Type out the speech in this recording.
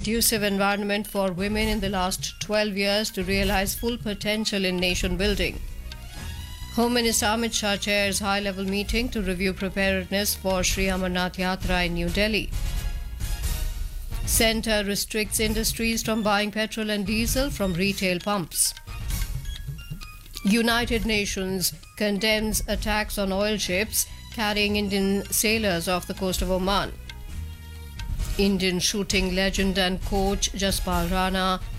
conducive environment for women in the last 12 years to realize full potential in nation building. Home Minister Amit Shah chairs high-level meeting to review preparedness for Sri Amarnath Yatra in New Delhi. Centre restricts industries from buying petrol and diesel from retail pumps. United Nations condemns attacks on oil ships carrying Indian sailors off the coast of Oman. Indian shooting legend and coach Jaspal Rana